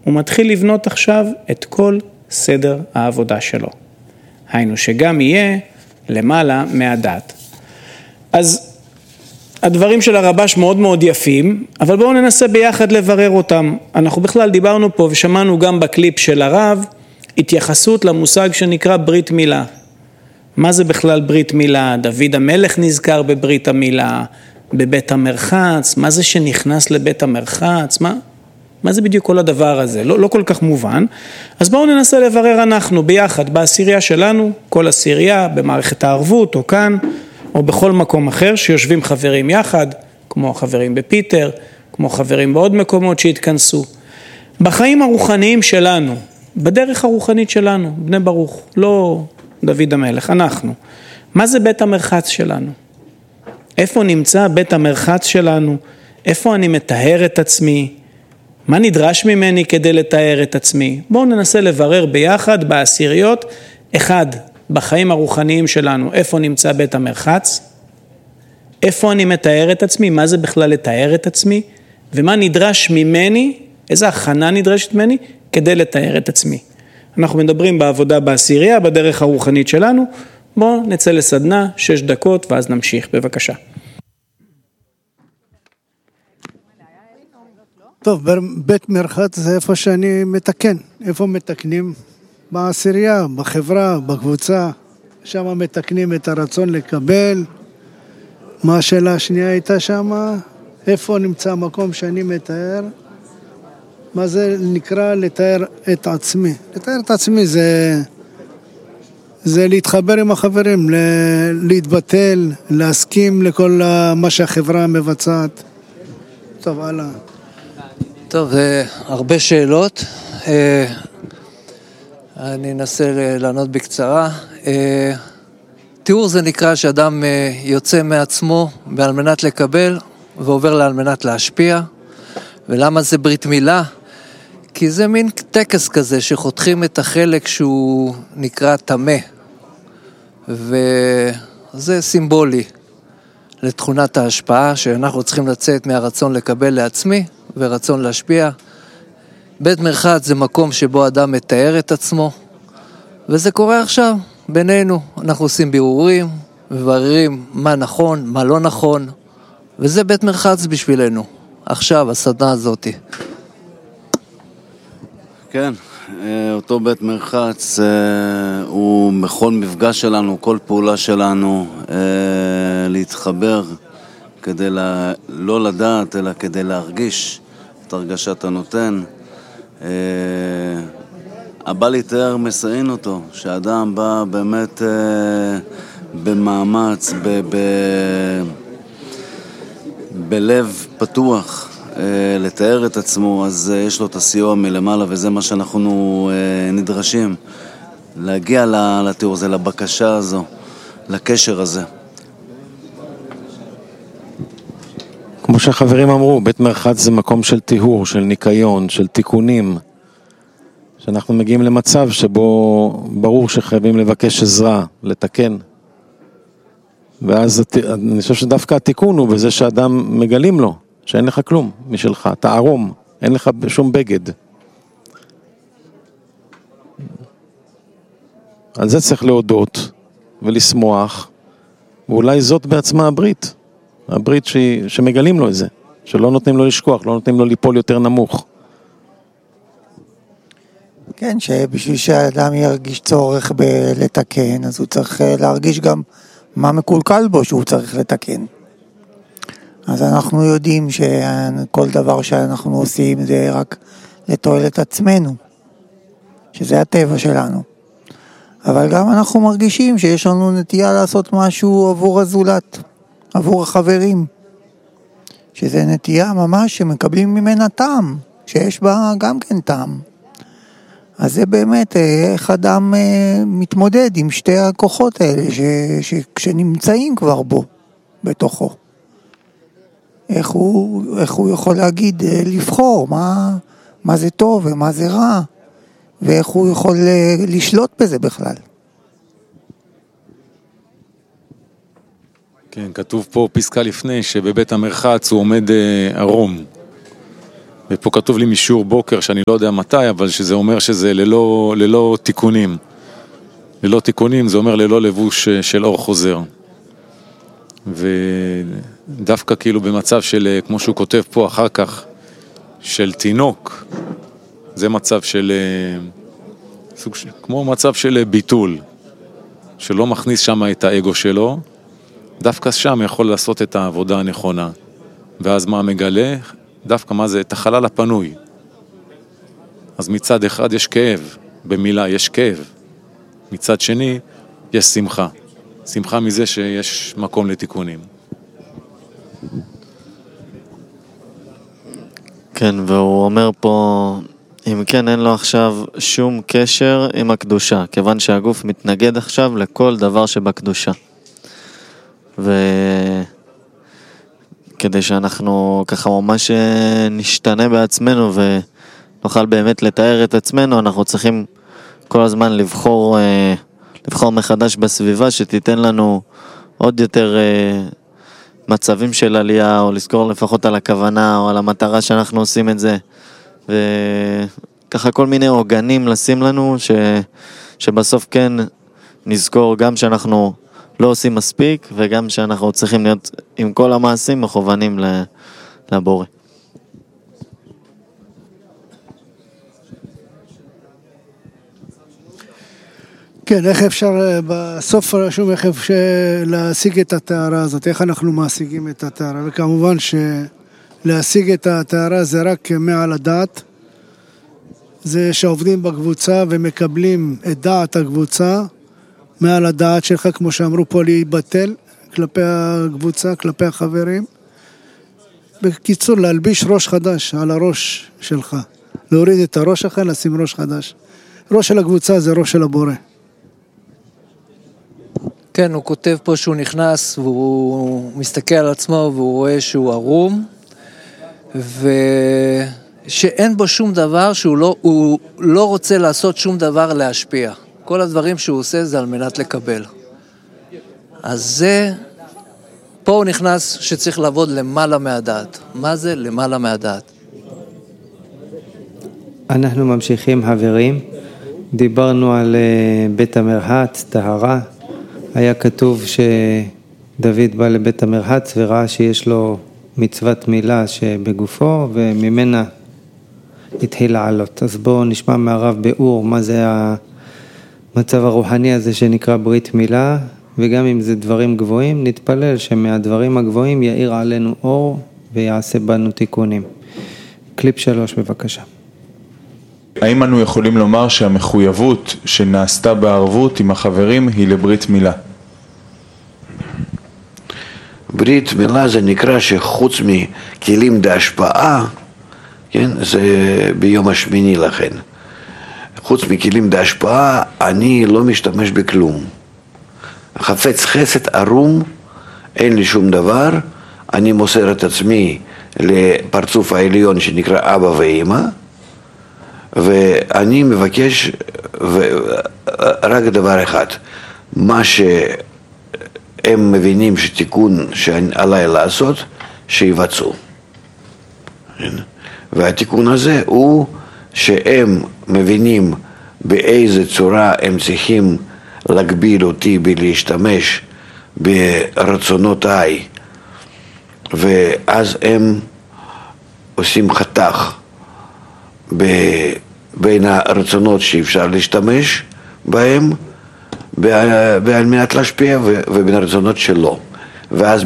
הוא מתחיל לבנות עכשיו את כל סדר העבודה שלו. היינו שגם יהיה למעלה מהדעת. אז הדברים של הרבש מאוד מאוד יפים, אבל בואו ננסה ביחד לברר אותם. אנחנו בכלל דיברנו פה ושמענו גם בקליפ של הרב, התייחסות למושג שנקרא ברית מילה. מה זה בכלל ברית מילה? דוד המלך נזכר בברית המילה, בבית המרחץ, מה זה שנכנס לבית המרחץ? מה זה בדיוק כל הדבר הזה? לא כל כך מובן. אז בואו ננסה לברר אנחנו ביחד, בעשירייה שלנו, כל עשירייה, במערכת הערבות או כאן, או בכל מקום אחר שיושבים חברים יחד, כמו חברים בפיטר, כמו חברים בעוד מקומות שהתכנסו. בחיים הרוחניים שלנו, בדרך הרוחנית שלנו, בני ברוך, לא דוד המלך, אנחנו. מה זה בית המרחץ שלנו? איפה נמצא בית המרחץ שלנו? איפה אני מטהר את עצמי? מה נדרש ממני כדי לטהר את עצמי? בואו ננסה לברר ביחד בעשיריות, אחד, בחיים הרוחניים שלנו, איפה נמצא בית המרחץ? איפה אני מטהר את עצמי? מה זה בכלל לטהר את עצמי? ומה נדרש ממני? איזה הכנה נדרשת ממני כדי לטהר את עצמי? אנחנו מדברים בעבודה בעשירייה, בדרך הרוחנית שלנו. בואו נצא לסדנה, 6 דקות, ואז נמשיך. בבקשה. טוב, בית מרחץ זה איפה שאני מתקן. איפה מתקנים? בעשירייה, בחברה, בקבוצה. שם מתקנים את הרצון לקבל. מה השאלה השנייה הייתה שם? איפה נמצא המקום שאני מתאר? מה זה נקרא לתאר את עצמי? לתאר את עצמי זה להתחבר עם החברים, להתבטל, להסכים לכל מה שהחברה מבצעת. טוב, הלאה. טוב, הרבה שאלות. אני אנסה לענות בקצרה. תיאור זה נקרא שאדם יוצא מעצמו על מנת לקבל ועובר על מנת להשפיע. ולמה זה ברית מילה? כי זה מין טקס כזה שחותכים את החלק שהוא נקרא תמה. וזה סימבולי לתכונת ההשפעה שאנחנו צריכים לצאת מהרצון לקבל לעצמי ורצון להשפיע. בית מרחץ זה מקום שבו אדם מתאר את עצמו, וזה קורה עכשיו בינינו. אנחנו עושים בירורים, מבררים מה נכון, מה לא נכון, וזה בית מרחץ בשבילנו. עכשיו, הסדנה הזאת. כן, אותו בית מרחץ הוא בכל מפגש שלנו, כל פעולה שלנו, להתחבר כדי לא לדעת, אלא כדי להרגיש את הרגשת הנותן. הבא להתאר מסעין אותו, שהאדם בא באמת במאמץ, בלב פתוח לתאר את עצמו, אז יש לו את הסיוע מלמעלה, וזה מה שאנחנו נדרשים, להגיע לתיאור הזה, לבקשה הזו, לקשר הזה. כמו שהחברים אמרו, בית מרחץ זה מקום של טיהור, של ניקיון, של תיקונים, שאנחנו מגיעים למצב שבו ברור שחייבים לבקש עזרה, לתקן. ואז אני חושב שדווקא התיקון הוא בזה שאדם מגלים לו, שאין לך כלום משלך, אתה ערום, אין לך שום בגד. על זה צריך להודות ולשמוח, ואולי זאת בעצמה הברית. הברית שמגלים לו את זה, שלא נותנים לו לשכוח, לא נותנים לו ליפול יותר נמוך. כן, שבשביל שהאדם ירגיש צורך לתקן, אז הוא צריך להרגיש גם מה מקולקל בו שהוא צריך לתקן. אז אנחנו יודעים שכל דבר שאנחנו עושים זה רק לתועלת עצמנו, שזה הטבע שלנו. אבל גם אנחנו מרגישים שיש לנו נטייה לעשות משהו עבור הזולת, עבור החברים, שזה נטייה ממש שמקבלים ממנה טעם, שיש בה גם כן טעם. אז זה באמת איך אדם מתמודד עם שתי הכוחות האלה שנמצאים כבר בו, בתוכו. איך הוא יכול להגיד, לבחור מה זה טוב ומה זה רע, ואיך הוא יכול לשלוט בזה בכלל. כן, כתוב פה פסקה לפני שבבית המרחץ הוא עומד ערום. ופה כתוב לי משיעור בוקר, שאני לא יודע מתי, אבל שזה אומר שזה ללא תיקונים. ללא תיקונים, זה אומר ללא לבוש של אור חוזר. ודווקא כאילו במצב של, כמו שהוא כותב פה אחר כך, של תינוק, זה מצב של, כמו מצב של ביטול, שלא מכניס שם את האגו שלו, דווקא שם יכול לעשות את העבודה הנכונה. ואז מה מגלה? דווקא מה זה? את החלל הפנוי. אז מצד אחד יש כאב, במילה יש כאב. מצד שני יש שמחה. שמחה מזה שיש מקום לתיקונים. כן, והוא אומר פה, אם כן אין לו עכשיו שום קשר עם הקדושה, כיוון שהגוף מתנגד עכשיו לכל דבר שבקדושה. וכדי שאנחנו ככה ממש נשתנה בעצמנו ונוכל באמת לתאר את עצמנו, אנחנו צריכים כל הזמן לבחור מחדש בסביבה שתיתן לנו עוד יותר מצבים של עלייה, או לזכור לפחות על הכוונה או על המטרה שאנחנו עושים את זה, וככה כל מיני עוגנים לשים לנו שבסוף כן נזכור גם שאנחנו לא עושים מספיק, וגם שאנחנו צריכים להיות עם כל המעשים מכוונים לבורא. כן, איך אפשר, בסוף רשום איך אפשר להשיג את התארה הזאת, איך אנחנו משיגים את התארה, וכמובן שלהשיג את התארה זה רק מעל הדעת, זה שעובדים בקבוצה ומקבלים את דעת הקבוצה, מעל הדעת שלך, כמו שאמרו פה, להיבטל כלפי הקבוצה, כלפי החברים. בקיצור, להלביש ראש חדש על הראש שלך, להוריד את הראש שלך, לשים ראש חדש. ראש של הקבוצה זה ראש של הבורא. כן, הוא כותב פה שהוא נכנס והוא מסתכל על עצמו והוא רואה שהוא ערום, ושאין בו שום דבר, הוא לא רוצה לעשות שום דבר להשפיע. כל הדברים שהוא עושה זה על מנת לקבל. אז זה, פה הוא נכנס שצריך לעבוד למעלה מהדעת. מה זה למעלה מהדעת? אנחנו ממשיכים חברים, דיברנו על בית המרחץ, טהרה. היה כתוב שדוד בא לבית המרחץ וראה שיש לו מצוות מילה שבגופו, וממנה התחיל לעלות. אז בואו נשמע מהרב באור מה זה המצב הרוחני הזה שנקרא ברית מילה, וגם אם זה דברים גבוהים, נתפלל שמהדברים הגבוהים יאיר עלינו אור ויעשה בנו תיקונים. קליפ 3 בבקשה. האם אנו יכולים לומר שהמחויבות שנעשתה בערבות עם החברים היא לברית מילה? ברית מילה זה נקרא שחוץ מכלים דהשפעה, כן, זה ביום השמיני לכן. חוץ מכלים דהשפעה אני לא משתמש בכלום. חפץ חסד ערום, אין לי שום דבר, אני מוסר את עצמי לפרצוף העליון שנקרא אבא ואמא, ואני מבקש רק דבר אחד, מה שהם מבינים שתיקון שעליי לעשות, שיבצעו. והתיקון הזה הוא שהם מבינים באיזה צורה הם צריכים להגביל אותי בלהשתמש ברצונותיי, ואז הם עושים חתך בין הרצונות שאפשר להשתמש בהם על מנת להשפיע ובין הרצונות שלא. ואז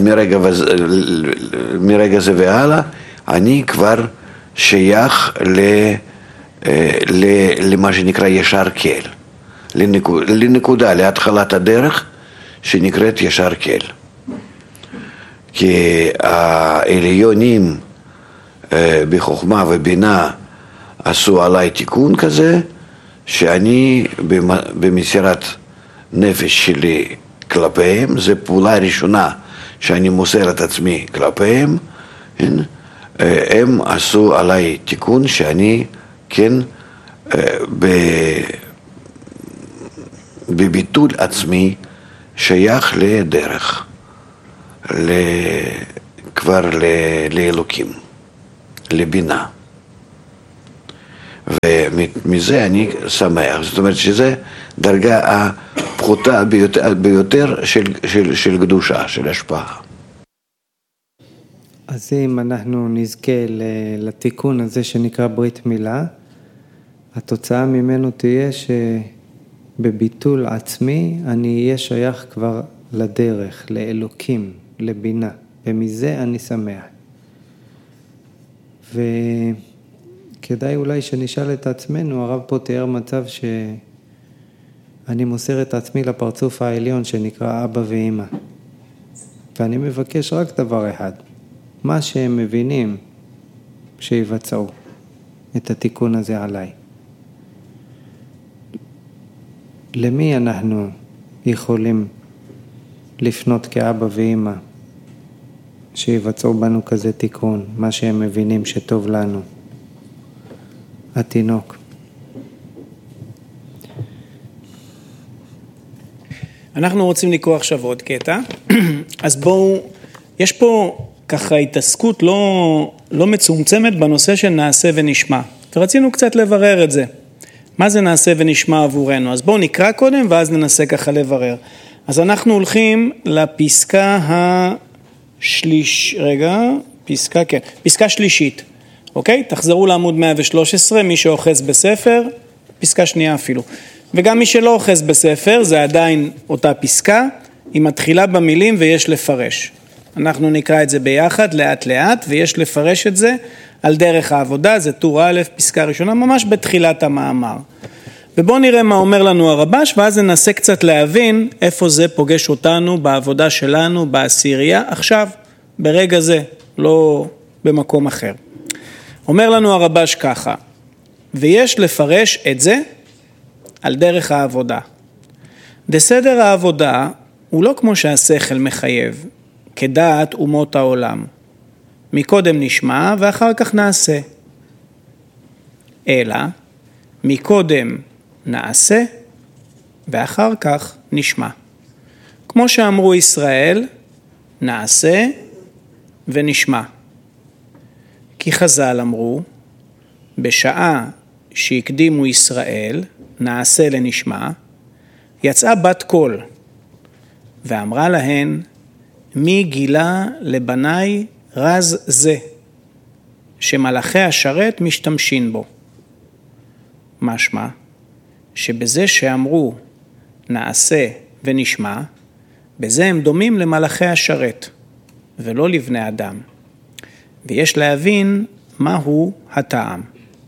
מרגע זה והלאה אני כבר שייך למה שנקרא ישר קל, לנקודה, להתחלת הדרך שנקראת ישר קל. כי העליונים בחוכמה ובינה עשו עליי תיקון כזה, שאני במסירת נפש שלי כלפיהם, זו פעולה ראשונה שאני מוסר את עצמי כלפיהם, הם עשו עליי תיקון שאני כן בביטול עצמי שייך לדרך, כבר לאלוקים, לבינה. ומזה אני שמח. זאת אומרת שזה דרגה הפחותה ביותר של קדושה, של השפעה. אז אם אנחנו נזכה לתיקון הזה שנקרא ברית מילה, התוצאה ממנו תהיה שבביטול עצמי אני אהיה שייך כבר לדרך, לאלוקים, לבינה, ומזה אני שמח. וכדאי אולי שנשאל את עצמנו, הרב פה תיאר מצב שאני מוסר את עצמי לפרצוף העליון שנקרא אבא ואמא. ואני מבקש רק דבר אחד, מה שהם מבינים שיבצעו את התיקון הזה עליי. למי אנחנו יכולים לפנות כאבא ואמא שיבצעו בנו כזה תיקון, מה שהם מבינים שטוב לנו? התינוק. אנחנו רוצים לקרוא עכשיו עוד קטע, אז בואו, יש פה ככה התעסקות לא מצומצמת בנושא של נעשה ונשמע, ורצינו קצת לברר את זה. מה זה נעשה ונשמע עבורנו? אז בואו נקרא קודם ואז ננסה ככה לברר. אז אנחנו הולכים לפסקה פסקה שלישית, אוקיי? תחזרו לעמוד 113, מי שאוחז בספר, פסקה שנייה אפילו. וגם מי שלא אוחז בספר, זה עדיין אותה פסקה, היא מתחילה במילים ויש לפרש. אנחנו נקרא את זה ביחד, לאט לאט, ויש לפרש את זה על דרך העבודה, זה טור א', פסקה ראשונה, ממש בתחילת המאמר. ובואו נראה מה אומר לנו הרבש, ואז ננסה קצת להבין איפה זה פוגש אותנו בעבודה שלנו, בעשירייה, עכשיו, ברגע זה, לא במקום אחר. אומר לנו הרבש ככה, ויש לפרש את זה על דרך העבודה. בסדר העבודה הוא לא כמו שהשכל מחייב, כדעת אומות העולם. מקודם נשמע ואחר כך נעשה. אלא, מקודם נעשה ואחר כך נשמע. כמו שאמרו ישראל, נעשה ונשמע. כי חז"ל אמרו, בשעה שהקדימו ישראל, נעשה לנשמע, יצאה בת קול, ואמרה להן, מי גילה לבניי רז זה, שמלאכי השרת משתמשים בו. משמע, שבזה שאמרו נעשה ונשמע, בזה הם דומים למלאכי השרת, ולא לבני אדם. ויש להבין מהו הטעם.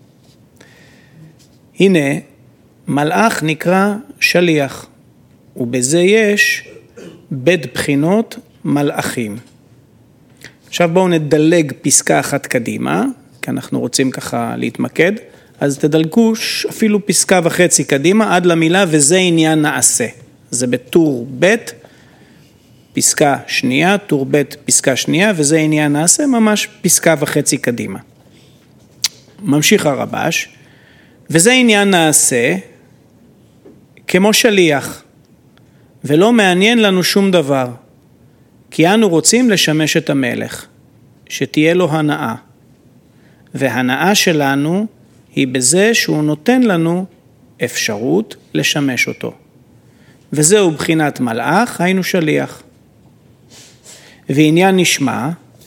הנה, מלאך נקרא שליח, ובזה יש בית בחינות מלאכים. עכשיו בואו נדלג פסקה אחת קדימה, כי אנחנו רוצים ככה להתמקד, אז תדלגו אפילו פסקה וחצי קדימה עד למילה וזה עניין נעשה. זה בטור ב' פסקה שנייה, טור ב' פסקה שנייה, וזה עניין נעשה ממש פסקה וחצי קדימה. ממשיך הרבש, וזה עניין נעשה כמו שליח, ולא מעניין לנו שום דבר, כי אנו רוצים לשמש את המלך, שתהיה לו הנאה, והנאה שלנו היא בזה שהוא נותן לנו אפשרות לשמש אותו. וזהו בחינת מלאך, היינו שליח. ועניין נשמע,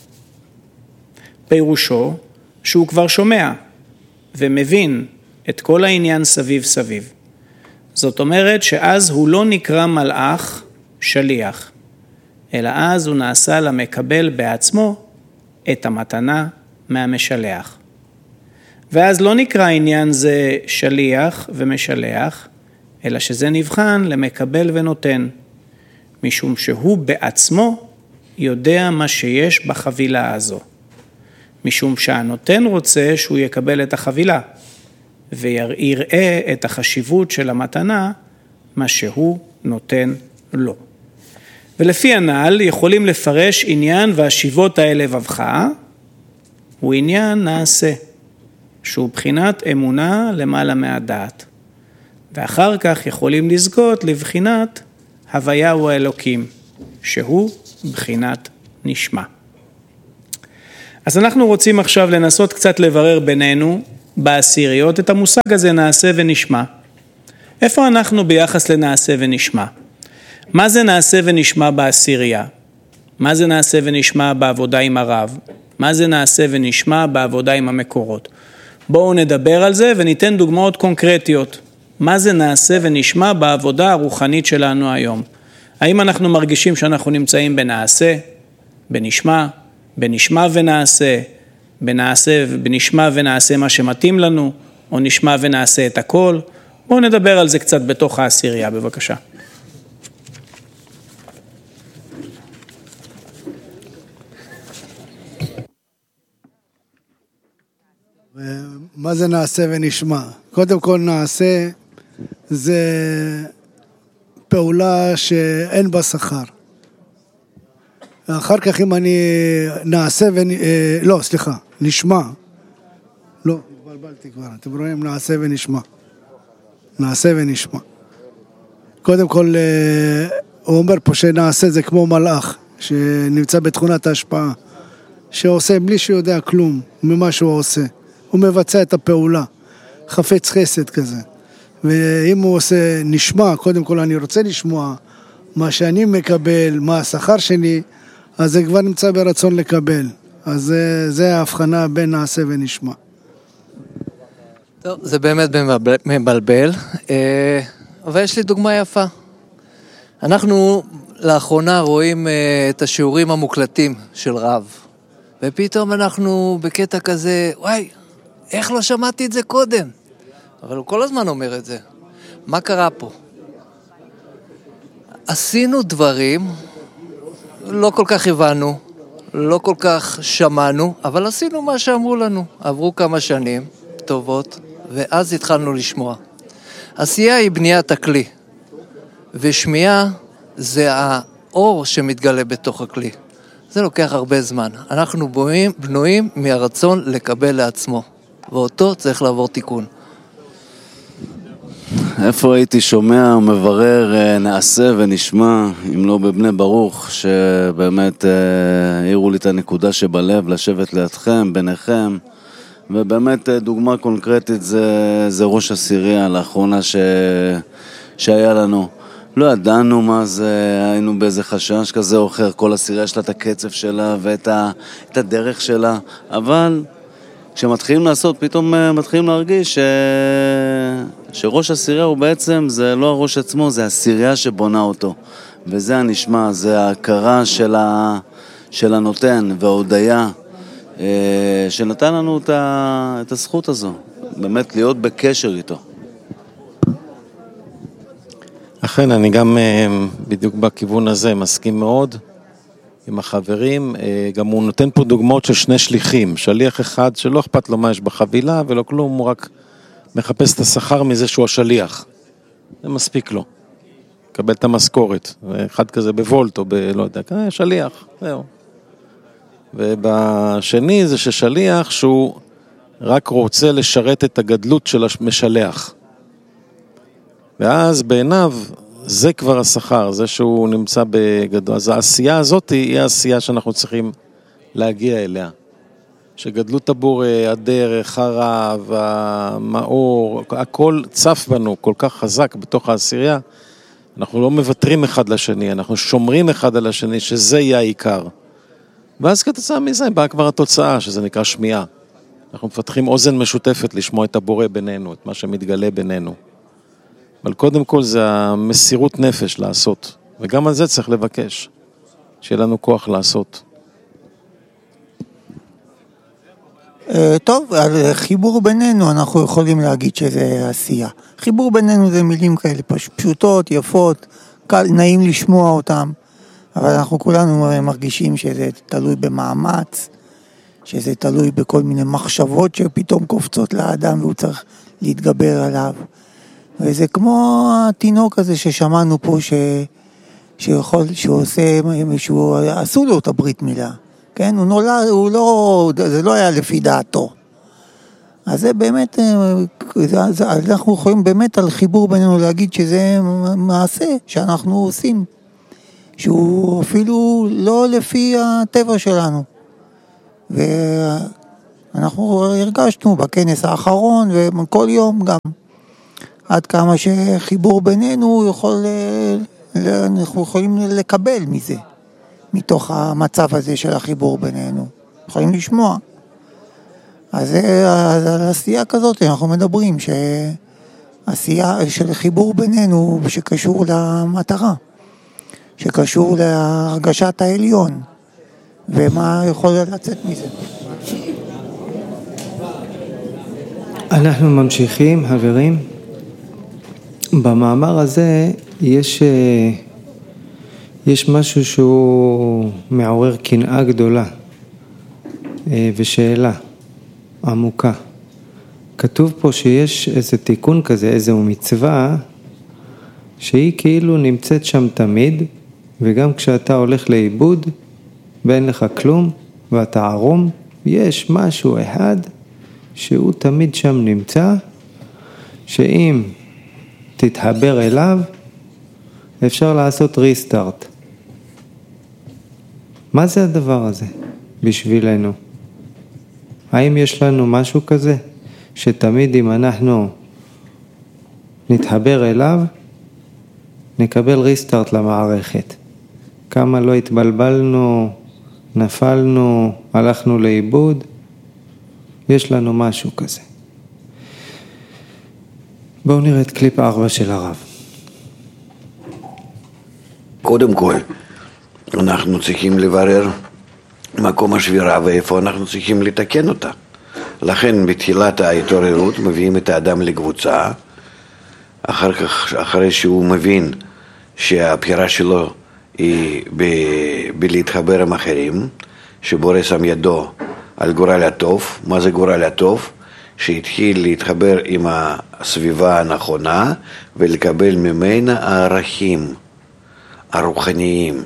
פירושו שהוא כבר שומע ומבין את כל העניין סביב סביב. זאת אומרת שאז הוא לא נקרא מלאך שליח, אלא אז הוא נעשה למקבל בעצמו את המתנה מהמשלח. ואז לא נקרא עניין זה שליח ומשלח, אלא שזה נבחן למקבל ונותן, משום שהוא בעצמו יודע מה שיש בחבילה הזו, משום שהנותן רוצה שהוא יקבל את החבילה, ויראה את החשיבות של המתנה, מה שהוא נותן לו. ולפי הנ"ל יכולים לפרש עניין והשיבות האלה לבבך, הוא עניין נעשה, שהוא בחינת אמונה למעלה מהדעת. ואחר כך יכולים לזכות לבחינת הוויה הוא האלוקים, שהוא בחינת נשמע. אז אנחנו רוצים עכשיו לנסות קצת לברר בינינו, בעשיריות את המושג הזה נעשה ונשמע. איפה אנחנו ביחס לנעשה ונשמע? מה זה נעשה ונשמע בעשירייה? מה זה נעשה ונשמע בעבודה עם הרב? מה זה נעשה ונשמע בעבודה עם המקורות? בואו נדבר על זה וניתן דוגמאות קונקרטיות. מה זה נעשה ונשמע בעבודה הרוחנית שלנו היום? האם אנחנו מרגישים שאנחנו נמצאים בנעשה, בנשמע, בנשמע ונעשה, בנשמע ונעשה מה שמתאים לנו, או נשמע ונעשה את הכל? בואו נדבר על זה קצת בתוך העשירייה, בבקשה. מה זה נעשה ונשמע? קודם כל נעשה זה פעולה שאין בה שכר. אחר כך אם אני נעשה נשמע. לא, התבלבלתי כבר. אתם רואים, נעשה ונשמע. נעשה ונשמע. קודם כל, הוא אומר פה שנעשה זה כמו מלאך, שנמצא בתכונת ההשפעה, שעושה בלי שיודע כלום ממה שהוא עושה. הוא מבצע את הפעולה, חפץ חסד כזה. ואם הוא עושה נשמע, קודם כל אני רוצה לשמוע מה שאני מקבל, מה השכר שלי, אז זה כבר נמצא ברצון לקבל. אז זה ההבחנה בין נעשה ונשמע. טוב, זה באמת מבלבל, אבל יש לי דוגמה יפה. אנחנו לאחרונה רואים את השיעורים המוקלטים של רב, ופתאום אנחנו בקטע כזה, וואי, איך לא שמעתי את זה קודם? אבל הוא כל הזמן אומר את זה. מה קרה פה? עשינו דברים, לא כל כך הבנו, לא כל כך שמענו, אבל עשינו מה שאמרו לנו. עברו כמה שנים טובות, ואז התחלנו לשמוע. עשייה היא בניית הכלי, ושמיעה זה האור שמתגלה בתוך הכלי. זה לוקח הרבה זמן. אנחנו בנויים מהרצון לקבל לעצמו, ואותו צריך לעבור תיקון. איפה הייתי שומע ומברר נעשה ונשמע, אם לא בבני ברוך, שבאמת העירו לי את הנקודה שבלב, לשבת לידכם, ביניכם, ובאמת דוגמה קונקרטית זה ראש עשירייה לאחרונה שהיה לנו. לא ידענו מה זה, היינו באיזה חשש כזה או אחר, כל עשירייה שלה את הקצב שלה ואת הדרך שלה, אבל כשמתחילים לעשות, פתאום מתחילים להרגיש שראש עשירייה הוא בעצם, זה לא הראש עצמו, זה עשירייה שבונה אותו. וזה הנשמע, זה ההכרה של הנותן וההודיה, שנתן לנו את הזכות הזו, באמת להיות בקשר איתו. אכן, אני גם בדיוק בכיוון הזה מסכים מאוד עם החברים. גם הוא נותן פה דוגמאות של שני שליחים, שליח אחד שלא אכפת לו מה יש בחבילה ולא כלום, הוא רק מחפש את השכר מזה שהוא השליח. זה מספיק לו. קבל את המשכורת. אחד כזה בוולט או לא יודע, שליח, זהו. ובשני זה ששליח שהוא רק רוצה לשרת את הגדלות של המשלח. ואז בעיניו זה כבר השכר, זה שהוא נמצא בגדול. אז העשייה הזאת היא העשייה שאנחנו צריכים להגיע אליה. שגדלות הבורא, הדרך, הרב, המאור, הכל צף בנו כל כך חזק בתוך העשירייה. אנחנו לא מוותרים אחד לשני, אנחנו שומרים אחד על השני, שזה יהיה העיקר. ואז כתוצאה מזה באה כבר התוצאה, שזה נקרא שמיעה. אנחנו מפתחים אוזן משותפת לשמוע את הבורא בינינו, את מה שמתגלה בינינו. אבל קודם כל זה המסירות נפש לעשות, וגם על זה צריך לבקש, שיהיה לנו כוח לעשות. טוב, על חיבור בינינו אנחנו יכולים להגיד שזה עשייה. חיבור בינינו זה מילים כאלה פשוטות, יפות, נעים לשמוע אותם, אבל אנחנו כולנו מרגישים שזה תלוי במאמץ, שזה תלוי בכל מיני מחשבות שפתאום קופצות לאדם והוא צריך להתגבר עליו. וזה כמו התינוק הזה ששמענו פה שהוא עשו לו את הברית מילה, כן? הוא נולד, זה לא היה לפי דעתו. אז זה באמת, אנחנו יכולים באמת על חיבור בינינו להגיד שזה מעשה שאנחנו עושים, שהוא אפילו לא לפי הטבע שלנו. אנחנו הרגשנו בכנס האחרון וכל יום גם עד כמה שחיבור בינינו אנחנו יכולים לקבל מזה, מתוך המצב הזה של החיבור בינינו, יכולים לשמוע. אז על עשייה כזאת אנחנו מדברים, שעשייה של חיבור בינינו שקשור למטרה, שקשור להרגשת העליון, ומה יכול לצאת מזה. אנחנו ממשיכים, חברים. במאמר הזה יש משהו שהוא מעורר קנאה גדולה ושאלה עמוקה. כתוב פה שיש איזה תיקון כזה, איזו מצווה שהיא כאילו נמצאת שם תמיד, וגם כשאתה הולך לאיבוד ואין לך כלום ואתה ערום, יש משהו אחד שהוא תמיד שם נמצא, שאם תתחבר אליו אפשר לעשות ריסטארט. מה זה הדבר הזה בשבילנו? האם יש לנו משהו כזה שתמיד אם אנחנו נתחבר אליו נקבל ריסטארט למערכת? כמה לא התבלבלנו, נפלנו, הלכנו לאיבוד, יש לנו משהו כזה. בואו נראה את קליפ 4 של הרב. קודם כל, אנחנו צריכים לברר מקום השבירה ואיפה אנחנו צריכים לתקן אותה. לכן בתחילת ההתעוררות מביאים את האדם לקבוצה, אחרי שהוא מבין שהבחירה שלו היא בלהתחבר עם אחרים, שבורא שם ידו על גורל הטוב. מה זה גורל הטוב? שהתחיל להתחבר עם הסביבה הנכונה ולקבל ממנה הערכים הרוחניים,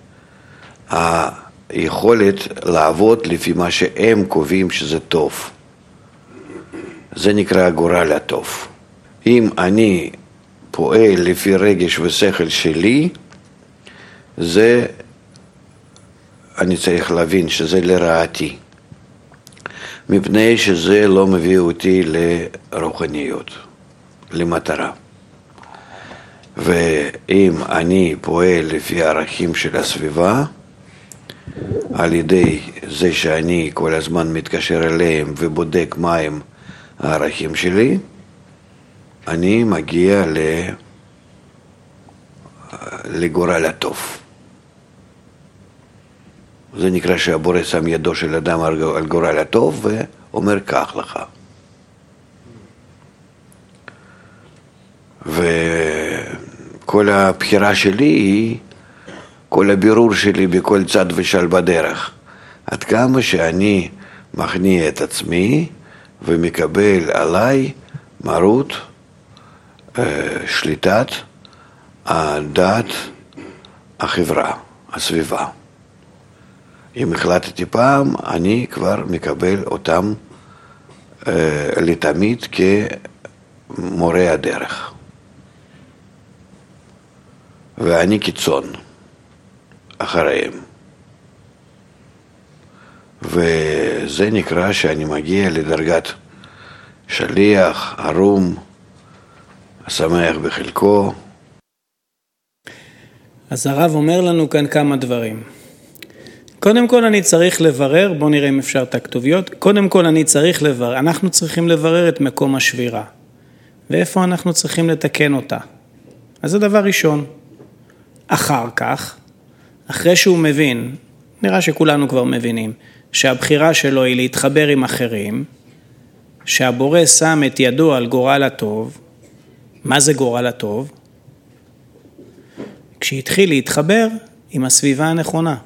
היכולת לעבוד לפי מה שהם קובעים שזה טוב. זה נקרא גורל הטוב. אם אני פועל לפי רגש ושכל שלי, זה אני צריך להבין שזה לרעתי, מפני שזה לא מביא אותי לרוחניות, למטרה. ואם אני פועל לפי הערכים של הסביבה, על ידי זה שאני כל הזמן מתקשר אליהם ובודק מה הם הערכים שלי, אני מגיע לגורל הטוב. זה נקרא שהבורא שם ידו של אדם על גורל הטוב ואומר כך לך. וכל הבחירה שלי היא, כל הבירור שלי בכל צד ושל בדרך. עד כמה שאני מכניע את עצמי ומקבל עליי מרות, שליטת הדעת, החברה, הסביבה. אם החלטתי פעם, אני כבר מקבל אותם לתמיד כמורה הדרך. ואני קיצון אחריהם. וזה נקרא שאני מגיע לדרגת שליח, ערום, שמח בחלקו. אז הרב אומר לנו כאן כמה דברים. קודם כל אני צריך לברר, בואו נראה אם אפשר את הכתוביות, קודם כל אנחנו צריכים לברר את מקום השבירה, ואיפה אנחנו צריכים לתקן אותה. אז זה דבר ראשון. אחר כך, אחרי שהוא מבין, נראה שכולנו כבר מבינים, שהבחירה שלו היא להתחבר עם אחרים, שהבורא שם את ידו על גורל הטוב. מה זה גורל הטוב? כשהתחיל להתחבר עם הסביבה הנכונה,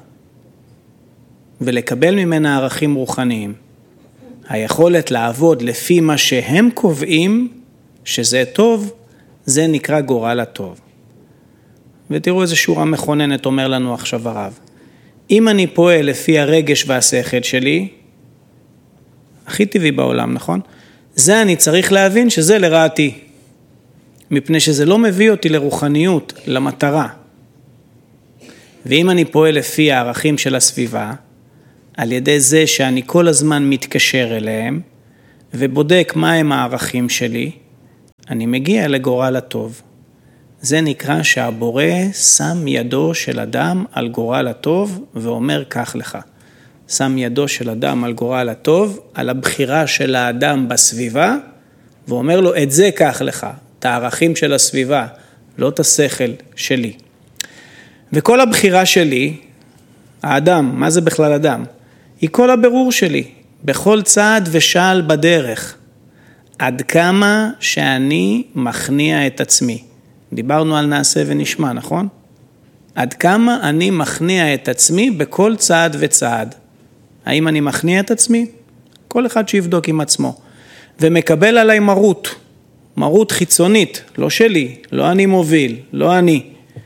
ולקבל ממנה ערכים רוחניים. היכולת לעבוד לפי מה שהם קובעים שזה טוב, זה נקרא גורל הטוב. ותראו איזה שורה מכוננת אומר לנו עכשיו הרב. אם אני פועל לפי הרגש והשכל שלי, הכי טבעי בעולם, נכון? זה אני צריך להבין שזה לרעתי. מפני שזה לא מביא אותי לרוחניות, למטרה. ואם אני פועל לפי הערכים של הסביבה, על ידי זה שאני כל הזמן מתקשר אליהם, ובודק מהם הערכים שלי, אני מגיע לגורל הטוב. זה נקרא שהבורא שם ידו של אדם על גורל הטוב, ואומר כך לך. שם ידו של אדם על גורל הטוב, על הבחירה של האדם בסביבה, ואומר לו, את זה כך לך, את הערכים של הסביבה, לא את השכל שלי. וכל הבחירה שלי, האדם, מה זה בכלל אדם? היא כל הבירור שלי, בכל צעד ושעל בדרך, עד כמה שאני מכניע את עצמי. דיברנו על נעשה ונשמע, נכון? עד כמה אני מכניע את עצמי בכל צעד וצעד. האם אני מכניע את עצמי? כל אחד שיבדוק עם עצמו. ומקבל עליי מרות חיצונית, לא שלי, לא אני מוביל, לא אני.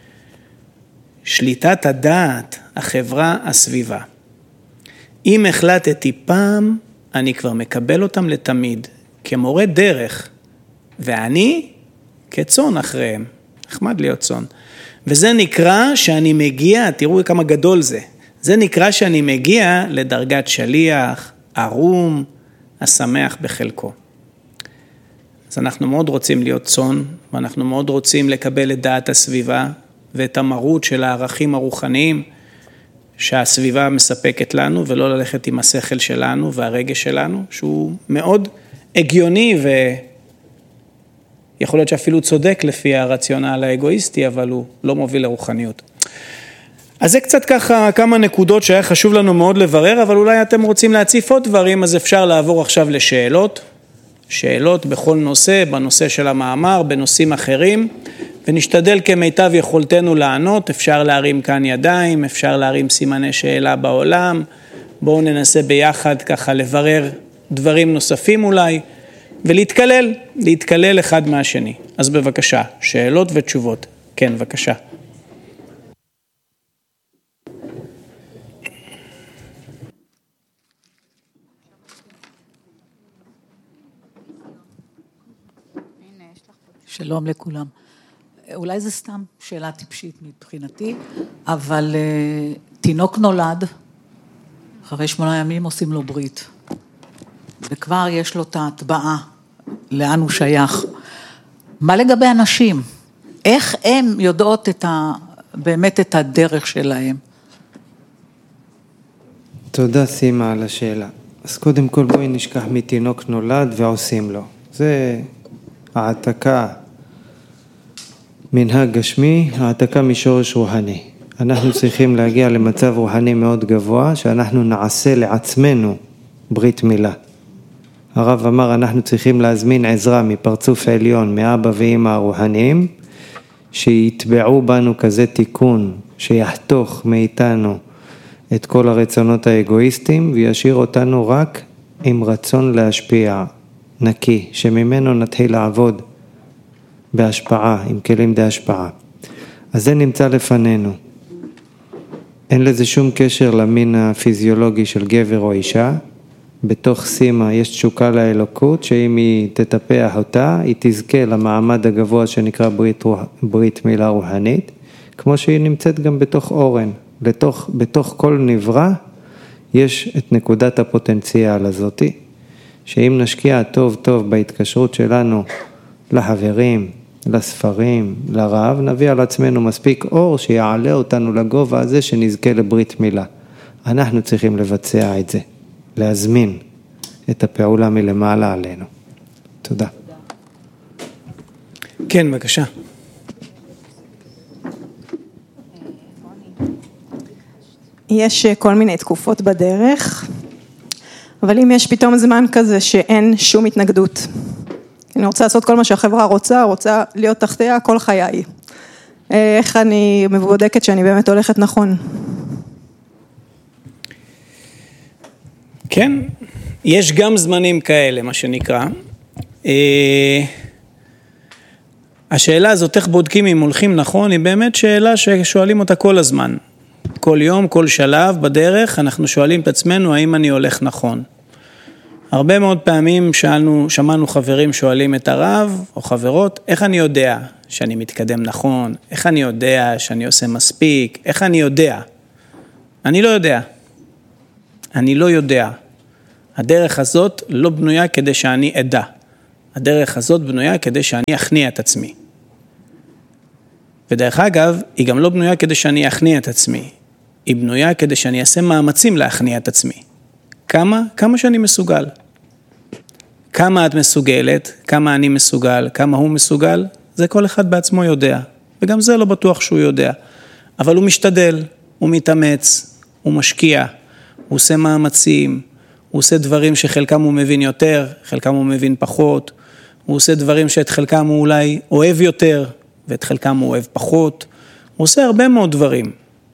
שליטת הדעת, החברה, הסביבה. אם החלטתי פעם, אני כבר מקבל אותם לתמיד, כמורה דרך, ואני כצאן אחריהם, נחמד להיות צאן. וזה נקרא שאני מגיע, תראו כמה גדול זה, זה נקרא שאני מגיע לדרגת שליח, ערום, השמח בחלקו. אז אנחנו מאוד רוצים להיות צאן, ואנחנו מאוד רוצים לקבל את דעת הסביבה, ואת המרות של הערכים הרוחניים, שהסביבה מספקת לנו, ולא ללכת עם השכל שלנו והרגש שלנו, שהוא מאוד הגיוני, ויכול להיות שאפילו צודק לפי הרציונל האגואיסטי, אבל הוא לא מוביל לרוחניות. אז זה קצת ככה כמה נקודות שהיה חשוב לנו מאוד לברר, אבל אולי אתם רוצים להציף עוד דברים, אז אפשר לעבור עכשיו לשאלות, שאלות בכל נושא, בנושא של המאמר, בנושאים אחרים, ונשתדל כמיטב יכולתנו לענות, אפשר להרים כאן ידיים, אפשר להרים סימני שאלה בעולם, בואו ננסה ביחד ככה לברר דברים נוספים אולי, להתקלל אחד מהשני. אז בבקשה, שאלות ותשובות. כן, בבקשה. שלום לכולם. אולי זה סתם שאלה טיפשית מבחינתי, אבל תינוק נולד, אחרי 8 ימים עושים לו ברית, וכבר יש לו את ההטבעה, לאן הוא שייך. מה לגבי אנשים? איך הם יודעות באמת את הדרך שלהם? תודה סימה על השאלה. אז קודם כל בואי נשכח מתינוק נולד ועושים לו. זה העתקה מנהג גשמי, העתקה משורש רוחני. אנחנו צריכים להגיע למצב רוחני מאוד גבוה, שאנחנו נעשה לעצמנו ברית מילה. הרב אמר, אנחנו צריכים להזמין עזרה מפרצוף עליון, מאבא ואמא הרוחניים, שיתבעו בנו כזה תיקון, שיחתוך מאיתנו את כל הרצונות האגואיסטיים, וישאיר אותנו רק עם רצון להשפיע, נקי, שממנו נתחיל לעבוד בהשפעה, עם כלים די השפעה. אז זה נמצא לפנינו. אין לזה שום קשר למין הפיזיולוגי של גבר או אישה. בתוך סימה יש תשוקה לאלוקות, שאם היא תטפח אותה, היא תזכה למעמד הגבוה שנקרא ברית מילה רוחנית, כמו שהיא נמצאת גם בתוך אורן. בתוך כל נברא יש את נקודת הפוטנציאל הזאת, שאם נשקיע טוב טוב בהתקשרות שלנו לחברים, לספרים, לרב, נביא על עצמנו מספיק אור שיעלה אותנו לגובה הזה שנזכה לברית מילה. אנחנו צריכים לבצע את זה, להזמין את הפעולה מלמעלה עלינו. תודה. כן, בבקשה. יש כל מיני תקופות בדרך, אבל אם יש פתאום זמן כזה שאין שום התנגדות, אני רוצה לעשות כל מה שהחברה רוצה להיות תחתיה כל חיי. איך אני מבודקת שאני באמת הולכת נכון? כן, יש גם זמנים כאלה, מה שנקרא. השאלה הזאת, איך בודקים אם הולכים נכון, היא באמת שאלה ששואלים אותה כל הזמן. כל יום, כל שלב בדרך, אנחנו שואלים את עצמנו, האם אני הולך נכון? הרבה מאוד פעמים שמענו חברים שואלים את הרב או חברות, איך אני יודע שאני מתקדם נכון? איך אני יודע שאני עושה מספיק? איך אני יודע? אני לא יודע. אני לא יודע. הדרך הזאת לא בנויה כדי שאני אדע. הדרך הזאת בנויה כדי שאני אכניע את עצמי. ודרך אגב, היא גם לא בנויה כדי שאני אכניע את עצמי. היא בנויה כדי שאני אעשה מאמצים להכניע את עצמי. כמה שאני מסוגל. כמה את מסוגלת, כמה אני מסוגל, כמה הוא מסוגל, זה כל אחד בעצמו יודע. וגם זה לא בטוח שהוא יודע. אבל הוא משתדל, הוא מתאמץ, הוא משקיע, הוא עושה מאמצים, הוא עושה דברים שחלקם הוא מבין יותר, חלקם הוא מבין פחות, הוא עושה דברים שאת חלקם הוא אולי אוהב יותר, ואת חלקם הוא אוהב פחות, הוא עושה הרבה מאוד דברים.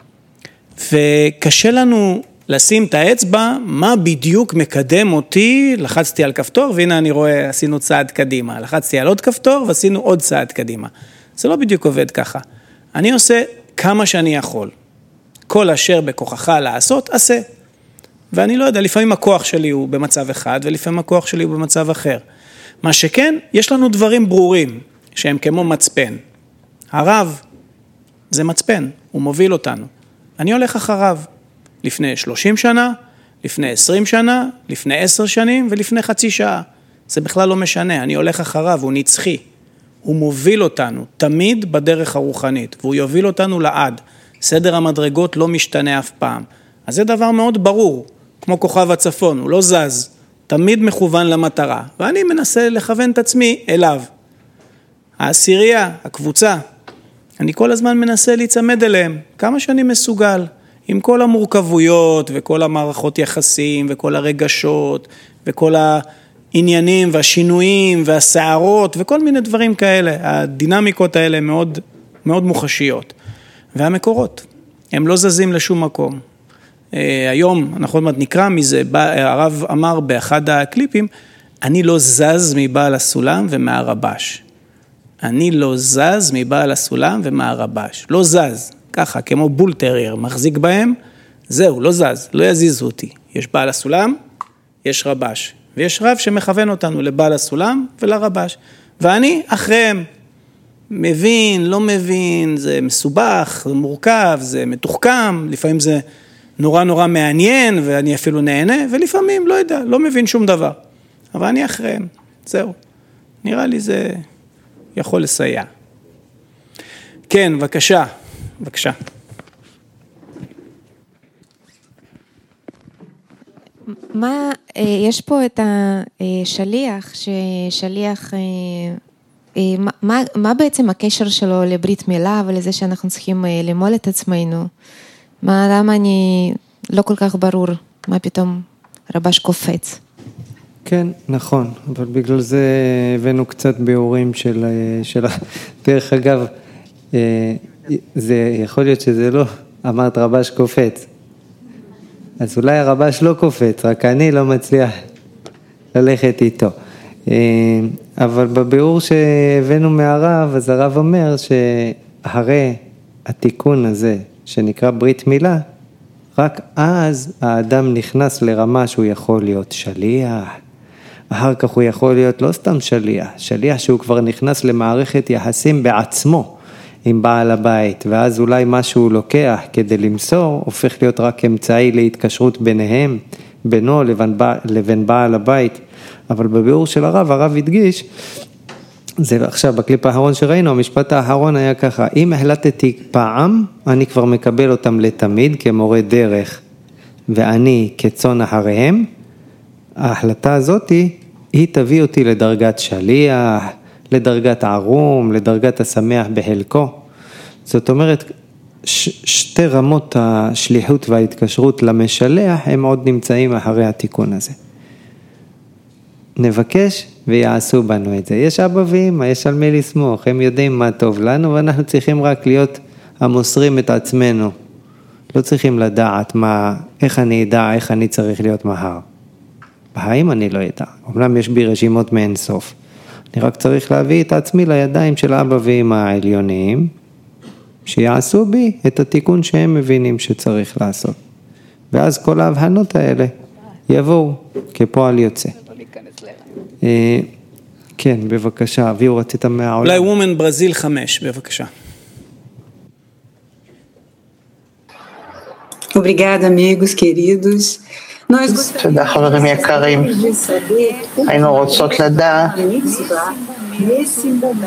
וקשה לנו לשים את האצבע, מה בדיוק מקדם אותי, לחצתי על כפתור, והנה אני רואה, עשינו צעד קדימה, לחצתי על עוד כפתור, ועשינו עוד צעד קדימה. זה לא בדיוק עובד ככה. אני עושה כמה שאני יכול. כל אשר בכוחך לעשות, עשה. ואני לא יודע, לפעמים הכוח שלי הוא במצב אחד, ולפעמים הכוח שלי הוא במצב אחר. מה שכן, יש לנו דברים ברורים, שהם כמו מצפן. הרב, זה מצפן, הוא מוביל אותנו. אני הולך אחריו, לפני 30 שנה, לפני 20 שנה, לפני 10 שנים, ולפני חצי שעה. זה בכלל לא משנה, אני הולך אחריו, הוא נצחי. הוא מוביל אותנו, תמיד בדרך הרוחנית, והוא יוביל אותנו לעד. סדר המדרגות לא משתנה אף פעם. אז זה דבר מאוד ברור, כמו כוכב הצפון, הוא לא זז, תמיד מכוון למטרה, ואני מנסה לכוון את עצמי אליו. העשירייה, הקבוצה, אני כל הזמן מנסה להיצמד אליהם, כמה שאני מסוגל, עם כל המורכבויות וכל המערכות יחסים וכל הרגשות וכל העניינים והשינויים והסערות וכל מיני דברים כאלה, הדינמיקות האלה מאוד, מאוד מוחשיות. והמקורות, הם לא זזים לשום מקום. היום, אנחנו עוד נקרא מזה, הרב אמר באחד הקליפים, אני לא זז מבעל הסולם ומהרבש. אני לא זז מבעל הסולם ומהרבש. לא זז, ככה, כמו בול טרייר, מחזיק בהם, זהו, לא זז, לא יזיזו אותי. יש בעל הסולם, יש רבש. ויש רב שמכוון אותנו לבעל הסולם ולרבש. ואני אחריהם. מבין, לא מבין, זה מסובך, זה מורכב, זה מתוחכם, לפעמים זה נורא נורא מעניין ואני אפילו נהנה, ולפעמים לא יודע, לא מבין שום דבר. אבל אני אחריהם, זהו. נראה לי זה יכול לסייע. כן, בבקשה, בבקשה. מה, יש פה את השליח, ששליח, מה בעצם הקשר שלו לברית מילה ולזה שאנחנו צריכים למול את עצמנו? למה אני לא כל כך ברור, מה פתאום רבש קופץ? כן, נכון, אבל בגלל זה הבאנו קצת ביאורים של דרך אגב, זה יכול להיות שזה לא, אמרת רבש קופץ, אז אולי הרבש לא קופץ, רק אני לא מצליח ללכת איתו. אבל בביאור שהבאנו מהרב, אז הרב אומר שהרי התיקון הזה שנקרא ברית מילה, רק אז האדם נכנס לרמה שהוא יכול להיות שליח, אחר כך הוא יכול להיות לא סתם שליח, שליח שהוא כבר נכנס למערכת יחסים בעצמו עם בעל הבית, ואז אולי מה שהוא לוקח כדי למסור, הופך להיות רק אמצעי להתקשרות ביניהם, בינו לבין בעל הבית. אבל בביאור של הרב הדגיש, זה עכשיו בקליפ האחרון שראינו, המשפט האחרון היה ככה, אם החלטתי פעם, אני כבר מקבל אותם לתמיד כמורה דרך, ואני כצאן אחריהם, ההחלטה הזאת היא תביא אותי לדרגת שליח, לדרגת ערום, לדרגת השמח בחלקו. זאת אומרת, שתי רמות השליחות וההתקשרות למשלח, הם עוד נמצאים אחרי התיקון הזה. נבקש ויעשו בנו את זה. יש אבא ואמא, יש על מי לסמוך, הם יודעים מה טוב לנו, ואנחנו צריכים רק להיות המוסרים את עצמנו. לא צריכים לדעת איך אני אדע, איך אני צריך להיות מחר. בהאם אני לא אדע. אומנם יש בי רשימות מאין סוף. אני רק צריך להביא את עצמי לידיים של אבא ואמא העליוניים, שיעשו בי את התיקון שהם מבינים שצריך לעשות. ואז כל ההבהנות האלה יבואו כפועל יוצא. כן, בבקשה, אביהו, רצית מהעולם. אולי וומן ברזיל 5, בבקשה. Obrigada, amigos queridos. תודה חברים יקרים, היינו רוצות לדעת